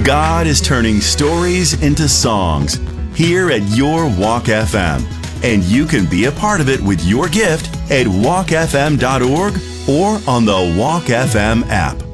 God is turning stories into songs here at Your Walk FM. And you can be a part of it with your gift at walkfm.org or on the Walk FM app.